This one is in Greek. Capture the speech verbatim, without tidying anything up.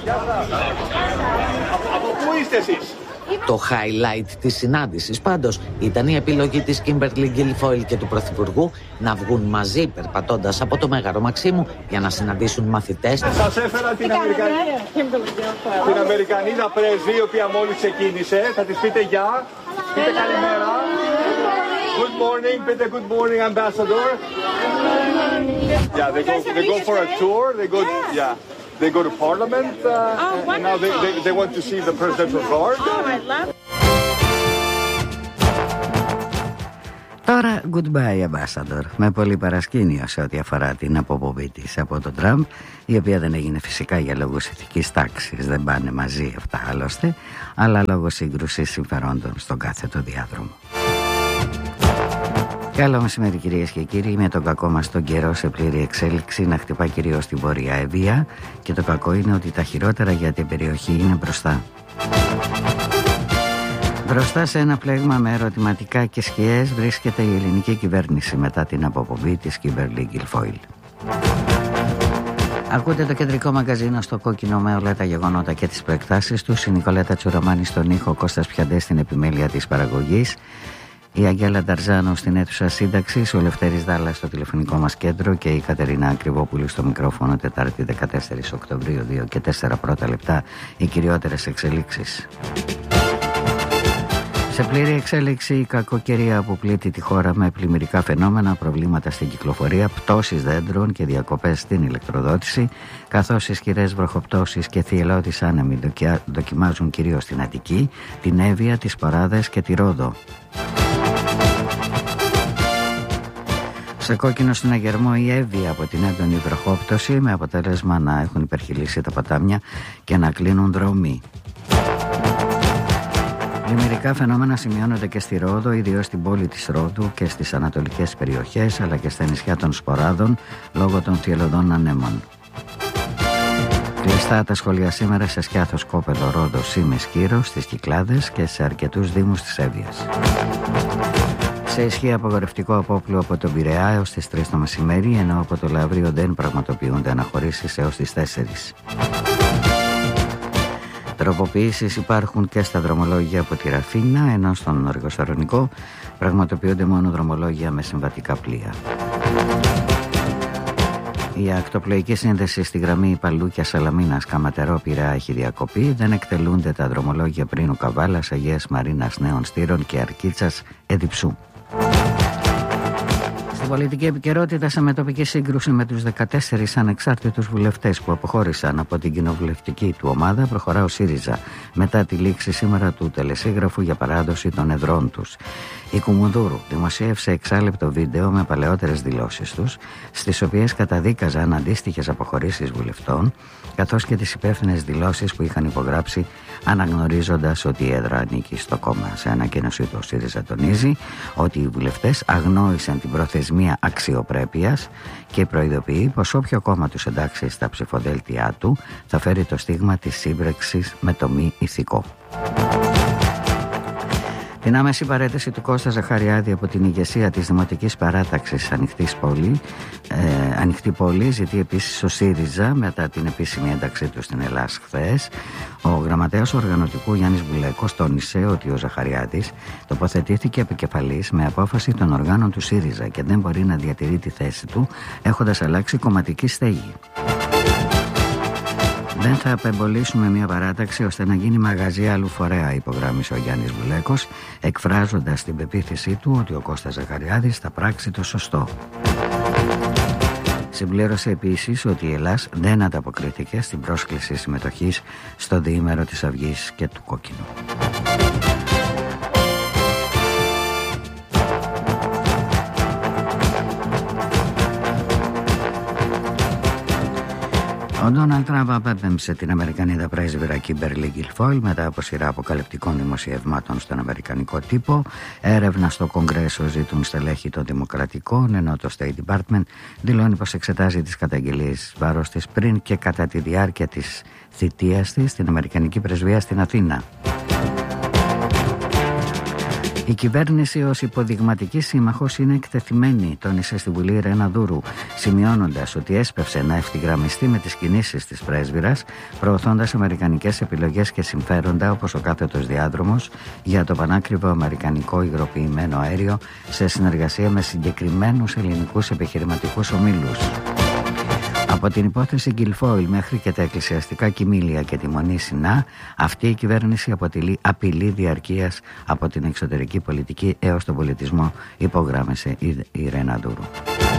Από πού είστε εσείς? Το highlight της συνάντησης πάντως ήταν η επιλογή της Κίμπερλι Γκίλφοιλ και του Πρωθυπουργού να βγουν μαζί περπατώντας από το Μέγαρο Μαξίμου για να συναντήσουν μαθητές. Σας έφερα την, Αμερικανή... την Αμερικανίδα πρέσβη, η οποία μόλις ξεκίνησε. Θα της πείτε γεια, πείτε καλημέρα. Good morning, πείτε good morning, ambassador. Yeah, they go, they go for a tour. They go, yeah. They go to Parliament, uh, oh, and now they, they, they want to see the presidential guard. Oh, I love. Τώρα, goodbye ambassador, με πολύ παρασκήνιο σε ό,τι αφορά την αποπομπή της από τον Τραμπ, η οποία δεν έγινε φυσικά για λόγους ηθικής τάξης, δεν πάνε μαζί αυτά άλλωστε, αλλά λόγω σύγκρουσης συμφερόντων στον κάθετο διάδρομο. Καλό μεσημέρι κυρίες και κύριοι. Με τον κακό μας τον καιρό σε πλήρη εξέλιξη να χτυπά κυρίως στην Βόρεια Εβία, και το κακό είναι ότι τα χειρότερα για την περιοχή είναι μπροστά. Μπροστά σε ένα πλέγμα με ερωτηματικά και σκιές βρίσκεται η ελληνική κυβέρνηση μετά την αποπομπή της Κίμπερλι Γκίλφοιλ. Ακούτε το κεντρικό μαγκαζίνο στο κόκκινο με όλα τα γεγονότα και τις προεκτάσεις τους. Η Νικολέτα Τσουραμάνη στον ήχο, Κώστας Πιαντές στην επιμέλεια της παραγωγής, η Αγγέλα Νταρζάνο στην αίθουσα σύνταξης, ο Λευτέρης Δάλλας στο τηλεφωνικό μας κέντρο και η Κατερίνα Ακριβόπουλου στο μικρόφωνο. Τετάρτη δεκατέσσερις Οκτωβρίου, δύο και τέσσερα πρώτα λεπτά, οι κυριότερες εξελίξεις. Σε πλήρη εξέλιξη η κακοκαιρία που πλήττει τη χώρα με πλημμυρικά φαινόμενα, προβλήματα στην κυκλοφορία, πτώσεις δέντρων και διακοπές στην ηλεκτροδότηση, καθώς ισχυρές βροχοπτώσεις και θυελλώδεις άνεμοι δοκιμάζουν κυρίως την Αττική, την Εύβοια, τις Παράδες και τη Ρόδο. Σε κόκκινο στην Αγερμό η Εύβοια από την έντονη βροχόπτωση, με αποτέλεσμα να έχουν υπερχειλήσει τα ποτάμια και να κλείνουν δρόμοι. Πλημμυρικά φαινόμενα σημειώνονται και στη Ρόδο, ιδίως στην πόλη της Ρόδου και στις ανατολικές περιοχές, αλλά και στα νησιά των Σποράδων λόγω των θυελλωδών ανέμων. Κλειστά τα σχολεία σήμερα σε Σκιάθος, Κόπελο, Ρόδο, Σήμης, Κύρος, στις Κυκλάδες και σε αρκετούς δήμους της Εύβοιας. Σε ισχύ απογορευτικό απόπλου από τον Πειραιά έως τις τρεις το μεσημέρι, ενώ από το Λαύριο δεν πραγματοποιούνται αναχωρήσεις έως τις τέσσερις. Τροποποιήσεις υπάρχουν και στα δρομολόγια από τη Ραφίνα, ενώ στον Αργοσαρονικό πραγματοποιούνται μόνο δρομολόγια με συμβατικά πλοία. Η ακτοπλοϊκή σύνδεση στη γραμμή Παλούκια Σαλαμίνας Καματερό Πειραιά έχει διακοπεί. Δεν εκτελούνται τα δρομολόγια Πρίνου Καβάλας, Αγίας Μαρίνας Νέων Στήρων και Αρκίτσας Εδιψού. Στην πολιτική επικαιρότητα, σε μετοπική σύγκρουση με τους δεκατέσσερις ανεξάρτητους βουλευτές που αποχώρησαν από την κοινοβουλευτική του ομάδα, προχωρά ο ΣΥΡΙΖΑ μετά τη λήξη σήμερα του τελεσίγραφου για παράδοση των εδρών τους. Η Κουμουνδούρου δημοσίευσε εξάλεπτο βίντεο με παλαιότερες δηλώσεις τους, στις οποίες καταδίκαζαν αντίστοιχες αποχωρήσεις βουλευτών, καθώς και τις υπεύθυνες δηλώσεις που είχαν υπογράψει αναγνωρίζοντας ότι η έδρα ανήκει στο κόμμα. Σε ανακοίνωσή του ο ΣΥΡΙΖΑ τονίζει ότι οι βουλευτές αγνόησαν την προθεσμία αξιοπρέπειας και προειδοποιεί πως όποιο κόμμα τους εντάξει στα ψηφοδέλτια του θα φέρει το στίγμα της σύμπραξης με το μη ηθικό. Την άμεση παρέτηση του Κώστα Ζαχαριάδη από την ηγεσία της Δημοτικής Παράταξης Ανοιχτής Πόλη, ε, Ανοιχτή Πόλη ζητεί επίσης ο ΣΥΡΙΖΑ μετά την επίσημη ένταξή του στην Ελλάδα χθες. Ο γραμματέας οργανωτικού Γιάννης Μπουλέκος τόνισε ότι ο Ζαχαριάδης τοποθετήθηκε επικεφαλής με απόφαση των οργάνων του ΣΥΡΙΖΑ και δεν μπορεί να διατηρεί τη θέση του έχοντας αλλάξει κομματική στέγη. Δεν θα απεμπολίσουμε μια παράταξη ώστε να γίνει μαγαζί άλλου φορέα, υπογράμμισε ο Γιάννης Μπουλέκος, εκφράζοντας την πεποίθησή του ότι ο Κώστας Ζαχαριάδης θα πράξει το σωστό. Συμπλήρωσε επίσης ότι η Ελλάς δεν ανταποκρίθηκε στην πρόσκληση συμμετοχής στο διήμερο της Αυγής και του Κόκκινου. Ο Ντόναλντ Τραμπ απέπεμψε την Αμερικανίδα πρέσβυρα Κίμπερλι Γκίλφοιλ μετά από σειρά αποκαλυπτικών δημοσιευμάτων στον αμερικανικό τύπο. Έρευνα στο Κογκρέσο ζητούν στελέχη των Δημοκρατικών, ενώ το State Department δηλώνει πως εξετάζει τις καταγγελίες βάρος της πριν και κατά τη διάρκεια της θητείας της στην Αμερικανική πρεσβεία στην Αθήνα. Η κυβέρνηση ως υποδειγματική σύμμαχος είναι εκτεθειμένη, τόνισε στη Βουλή η Ρένα Δούρου, σημειώνοντας ότι έσπευσε να ευθυγραμμιστεί με τις κινήσεις της πρέσβυρας, προωθώντας αμερικανικές επιλογές και συμφέροντα όπως ο κάθετος διάδρομος για το πανάκριβο αμερικανικό υγροποιημένο αέριο σε συνεργασία με συγκεκριμένους ελληνικούς επιχειρηματικούς ομίλους. Από την υπόθεση Γκιλφόιλ μέχρι και τα εκκλησιαστικά κοιμήλια και τη Μονή Σινά, αυτή η κυβέρνηση αποτελεί απειλή διαρκείας από την εξωτερική πολιτική έως τον πολιτισμό, υπογράμμισε η Ρένα Δούρου.